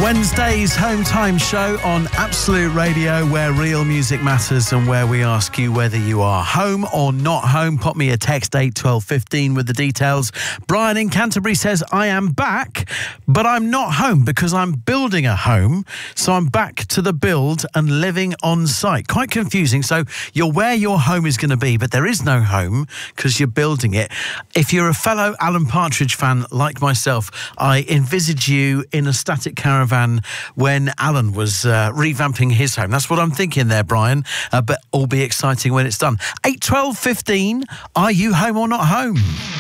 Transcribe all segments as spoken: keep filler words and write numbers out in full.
Wednesday's Home Time Show on Absolute Radio, where real music matters and where we ask you whether you are home or not home. Pop me a text eight twelve fifteen with the details. Brian in Canterbury says, I am back, but I'm not home because I'm building a home. So I'm back to the build and living on site. Quite confusing. So you're where your home is going to be, but there is no home because you're building it. If you're a fellow Alan Partridge fan like myself, I envisage you in a static caravan when Alan was uh, revamping his home. That's what I'm thinking there, Brian, uh, but all be exciting when it's done. eight twelve fifteen, are you home or not home?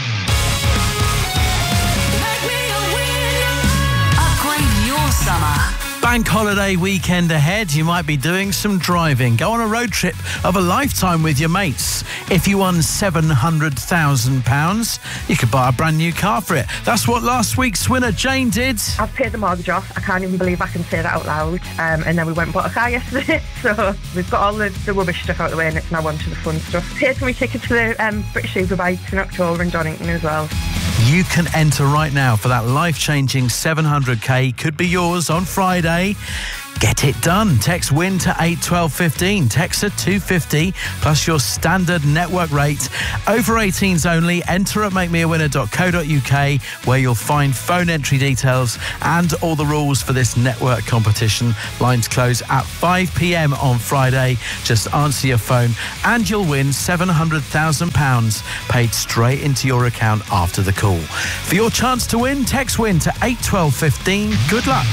Upgrade your summer. Bank holiday weekend ahead. You might be doing some driving. Go on a road trip of a lifetime with your mates. If you won seven hundred thousand pounds, you could buy a brand new car for it. That's what last week's winner Jane did. I've paid the mortgage off. I can't even believe I can say that out loud. Um, and then we went and bought a car yesterday. So we've got all the, the rubbish stuff out of the way and it's now on to the fun stuff. Paid for my ticket to the um, British Superbikes in October in Donington as well. You can enter right now for that life-changing seven hundred k. Could be yours on Friday. Get it done. Text WIN to eight twelve fifteen. Text at two fifty plus your standard network rate. Over eighteens only. Enter at make me a winner dot co dot uk where you'll find phone entry details and all the rules for this network competition. Lines close at five p.m. on Friday. Just answer your phone and you'll win seven hundred thousand pounds paid straight into your account after the call. For your chance to win, text WIN to eight twelve fifteen. Good luck.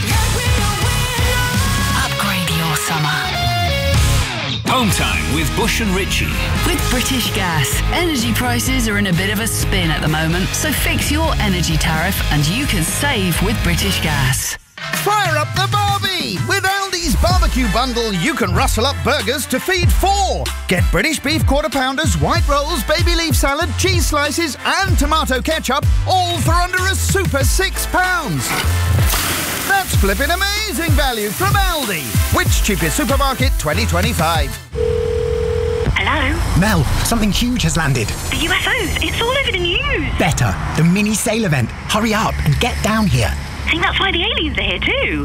Summer. Home Time with Bush and Richie. With British Gas, energy prices are in a bit of a spin at the moment, so fix your energy tariff and you can save with British Gas. Fire up the barbie! With Aldi's barbecue bundle, you can rustle up burgers to feed four. Get British beef quarter pounders, white rolls, baby leaf salad, cheese slices and tomato ketchup, all for under a super six pounds. That's flipping amazing value from Aldi. Which cheapest supermarket twenty twenty-five? Hello? Mel, something huge has landed. The U F Os. It's all over the news. Better. The mini sail event. Hurry up and get down here. I think that's why the aliens are here too.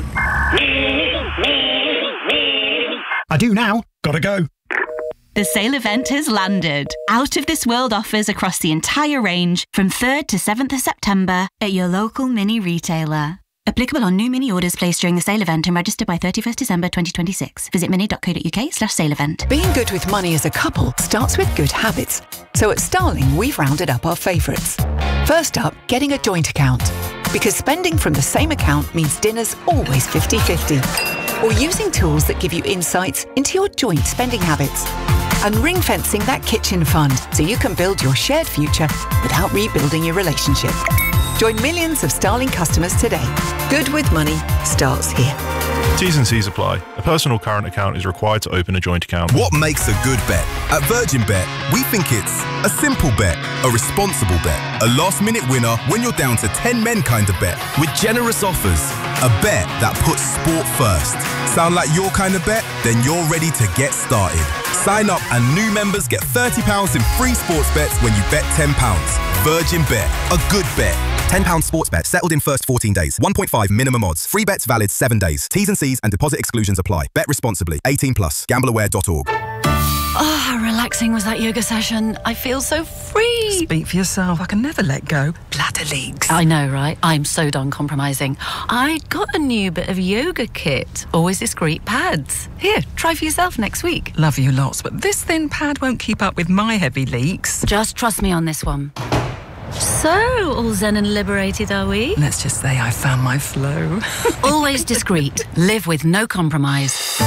I do now. Gotta go. The sale event has landed. Out of This World offers across the entire range from third to seventh of September at your local mini retailer. Applicable on new mini orders placed during the sale event and registered by thirty-first December twenty twenty-six. Visit mini dot co dot uk slash sale event. Being good with money as a couple starts with good habits. So at Starling, we've rounded up our favourites. First up, getting a joint account. Because spending from the same account means dinner's always fifty-fifty. Or using tools that give you insights into your joint spending habits. And ring-fencing that kitchen fund so you can build your shared future without rebuilding your relationship. Join millions of Starling customers today. Good with money starts here. T's and C's apply. A personal current account is required to open a joint account. What makes a good bet? At Virgin Bet, we think it's a simple bet, a responsible bet, a last-minute winner when you're down to ten men kind of bet, with generous offers. A bet that puts sport first. Sound like your kind of bet? Then you're ready to get started. Sign up and new members get thirty pounds in free sports bets when you bet ten pounds. Virgin Bet. A good bet. ten pounds sports bet settled in first fourteen days. one point five minimum odds. Free bets valid seven days. T's and C's and deposit exclusions apply. Bet responsibly. eighteen plus. gamble aware dot org. Oh, how relaxing was that yoga session. I feel so free. Speak for yourself. I can never let go. Bladder leaks. I know, right? I'm so done compromising. I got a new bit of yoga kit. Always discreet pads. Here, try for yourself next week. Love you lots, but this thin pad won't keep up with my heavy leaks. Just trust me on this one. So, all zen and liberated, are we? Let's just say I found my flow. Always discreet. Live with no compromise.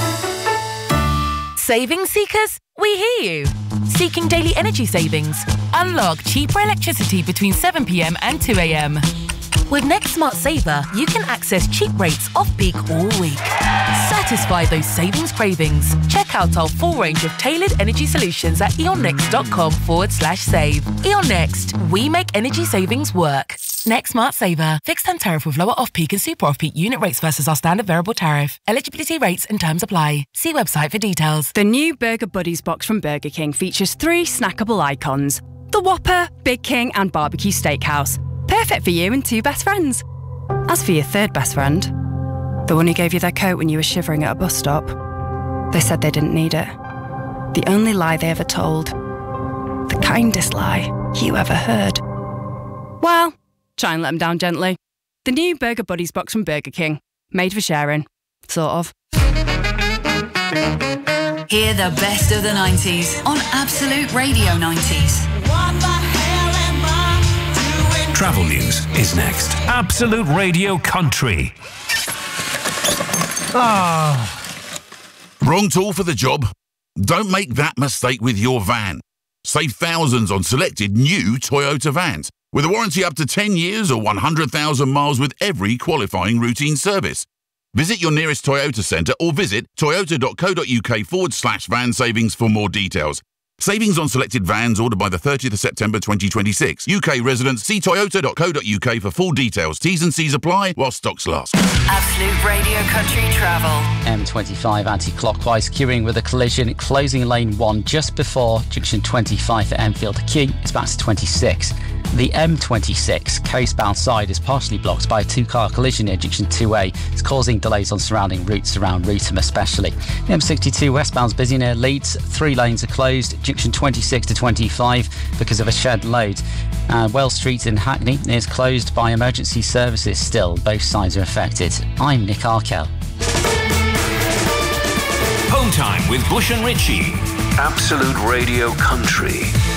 Saving seekers? We hear you. Seeking daily energy savings? Unlock cheaper electricity between seven p.m. and two a.m. With Next Smart Saver, you can access cheap rates off-peak all week. Satisfy those savings cravings. Check out our full range of tailored energy solutions at eonnext.com forward slash save. Eon Next, we make energy savings work. Next Smart Saver. Fixed term tariff with lower off-peak and super off-peak unit rates versus our standard variable tariff. Eligibility rates and terms apply. See website for details. The new Burger Buddies box from Burger King features three snackable icons. The Whopper, Big King and Barbecue Steakhouse. Perfect for you and two best friends. As for your third best friend, The one who gave you their coat when you were shivering at a bus stop? They said they didn't need it. The only lie they ever told. The kindest lie you ever heard. Well, try and let them down gently. The new Burger Buddies box from Burger King. Made for sharing. Sort of. Hear the best of the nineties on Absolute Radio nineties. Travel news is next. Absolute Radio Country. Ah. Wrong tool for the job? Don't make that mistake with your van. Save thousands on selected new Toyota vans with a warranty up to ten years or one hundred thousand miles with every qualifying routine service. Visit your nearest Toyota centre or visit toyota.co.uk forward slash van savings for more details. Savings on selected vans ordered by the thirtieth of September twenty twenty-six. U K residents, see toyota.co.uk for full details. T's and C's apply while stocks last. Absolute Radio Country Travel. M twenty-five anti-clockwise queuing with a collision closing lane one just before junction twenty-five at Enfield. The queue is back to twenty-six. The M twenty-six coastbound side is partially blocked by a two-car collision near junction two A. It's causing delays on surrounding routes around Rootham especially. The M sixty-two westbound's busy near Leeds. Three lanes are closed. Junction twenty-six to twenty-five because of a shed load. Uh, Wells Street in Hackney is closed by emergency services still. Both sides are affected. I'm Nick Arkell. Home time with Bush and Ritchie. Absolute Radio Country.